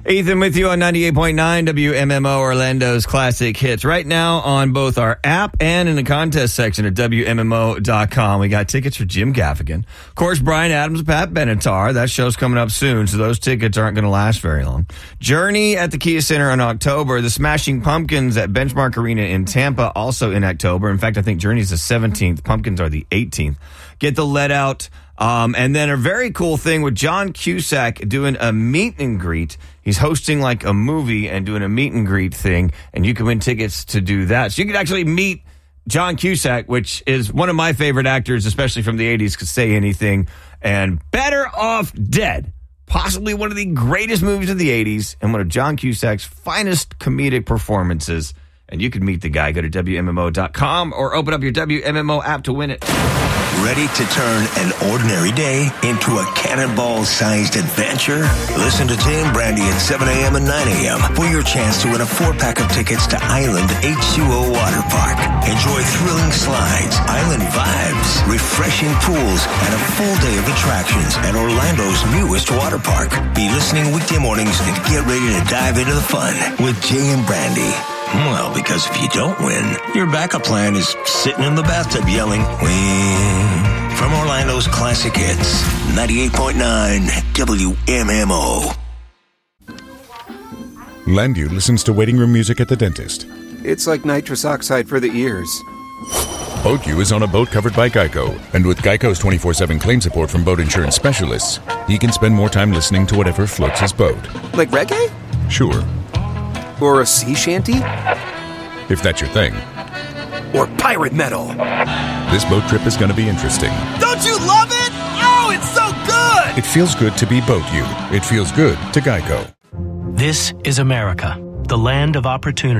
Ethan with you on 98.9 WMMO Orlando's Classic Hits. Right now on both our app and in the contest section at WMMO.com. We got tickets for Jim Gaffigan. Of course, Bryan Adams, Pat Benatar. That show's coming up soon, so those tickets aren't going to last very long. Journey at the Kia Center in October. The Smashing Pumpkins at Benchmark Arena in Tampa, also in October. In fact, I think Journey's the 17th. Pumpkins are the 18th. Get the Let Out. And then a very cool thing with John Cusack doing a meet and greet. He's hosting like a movie and doing a meet and greet thing, and you can win tickets to do that. So you can actually meet John Cusack, which is one of my favorite actors, especially from the 80s, could say anything. And Better Off Dead, possibly one of the greatest movies of the 80s and one of John Cusack's finest comedic performances. And you can meet the guy. Go to WMMO.com or open up your WMMO app to win it. Ready to turn an ordinary day into a cannonball-sized adventure? Listen to Jay and Brandy at 7 a.m. and 9 a.m. for your chance to win a 4-pack of tickets to Island H2O Water Park. Enjoy thrilling slides, island vibes, refreshing pools, and a full day of attractions at Orlando's newest water park. Be listening weekday mornings and get ready to dive into the fun with Jay and Brandy. Well, because if you don't win, your backup plan is sitting in the bathtub yelling, "Win." From Orlando's Classic Hits, 98.9 WMMO. Landu listens to waiting room music at the dentist. It's like nitrous oxide for the ears. BoatU is on a boat covered by Geico, and with Geico's 24/7 claim support from boat insurance specialists, he can spend more time listening to whatever floats his boat. Like reggae? Sure. Or a sea shanty? If that's your thing. Or pirate metal? This boat trip is going to be interesting. Don't you love it? Oh, it's so good! It feels good to be BoatU. It feels good to Geico. This is America, the land of opportunity.